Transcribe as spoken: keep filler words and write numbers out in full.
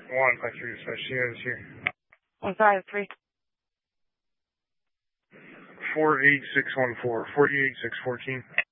One five three dispatch. She is here. One five three. Four eight six one four. Forty eight six fourteen.